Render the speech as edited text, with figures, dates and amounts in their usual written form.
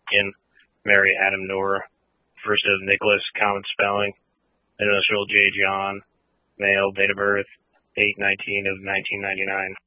in Mary Adam Noor. First is Nicholas, common spelling. Initial J. John, male, date of birth 8/19 of 1999.